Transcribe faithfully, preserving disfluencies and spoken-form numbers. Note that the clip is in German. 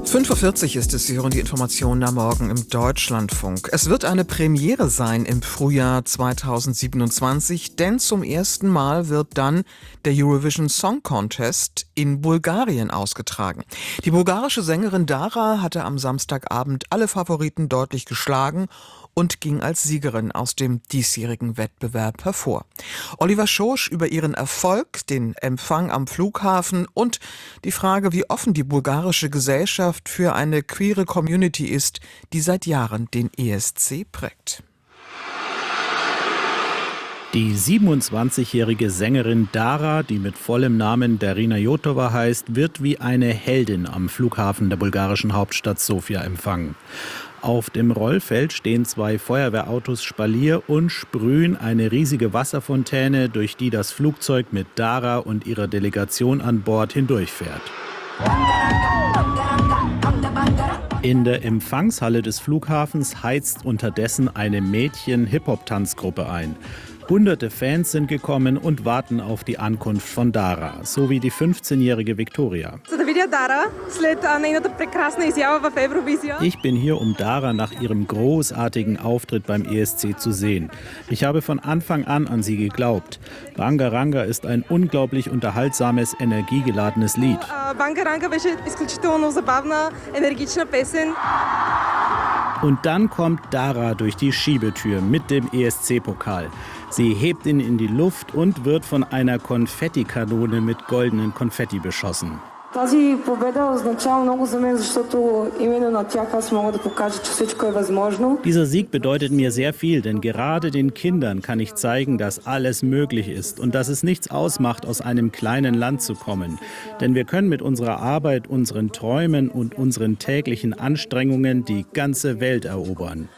fünf Uhr vierzig ist es, Sie hören die Informationen am Morgen im Deutschlandfunk. Es wird eine Premiere sein im Frühjahr zweitausendsiebenundzwanzig, denn zum ersten Mal wird dann der Eurovision Song Contest in Bulgarien ausgetragen. Die bulgarische Sängerin Dara hatte am Samstagabend alle Favoriten deutlich geschlagen und ging als Siegerin aus dem diesjährigen Wettbewerb hervor. Oliver Schosch über ihren Erfolg, den Empfang am Flughafen und die Frage, wie offen die bulgarische Gesellschaft für eine queere Community ist, die seit Jahren den E S C prägt. Die siebenundzwanzigjährige Sängerin Dara, die mit vollem Namen Darina Jotova heißt, wird wie eine Heldin am Flughafen der bulgarischen Hauptstadt Sofia empfangen. Auf dem Rollfeld stehen zwei Feuerwehrautos Spalier und sprühen eine riesige Wasserfontäne, durch die das Flugzeug mit Dara und ihrer Delegation an Bord hindurchfährt. In der Empfangshalle des Flughafens heizt unterdessen eine Mädchen-Hip-Hop-Tanzgruppe ein. Hunderte Fans sind gekommen und warten auf die Ankunft von Dara, sowie die fünfzehnjährige Viktoria. Ich bin hier, um Dara nach ihrem großartigen Auftritt beim E S C zu sehen. Ich habe von Anfang an an sie geglaubt. Banga Ranga ist ein unglaublich unterhaltsames, energiegeladenes Lied. Und dann kommt Dara durch die Schiebetür mit dem E S C-Pokal. Sie hebt ihn in die Luft und wird von einer Konfettikanone mit goldenen Konfetti beschossen. Dieser Sieg bedeutet mir sehr viel, denn gerade den Kindern kann ich zeigen, dass alles möglich ist und dass es nichts ausmacht, aus einem kleinen Land zu kommen. Denn wir können mit unserer Arbeit, unseren Träumen und unseren täglichen Anstrengungen die ganze Welt erobern.